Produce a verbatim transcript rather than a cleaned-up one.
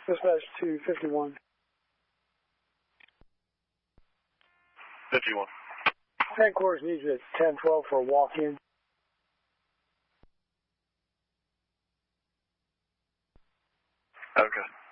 Dispatch to fifty-one. fifty-one. Headquarters needs you at ten twelve for a walk-in. Okay.